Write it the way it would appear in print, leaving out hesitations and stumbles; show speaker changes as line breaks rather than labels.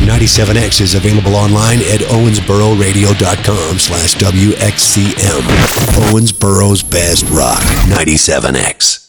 97X is available online at owensbororadio.com/WXCM. Owensboro's Best Rock, 97X.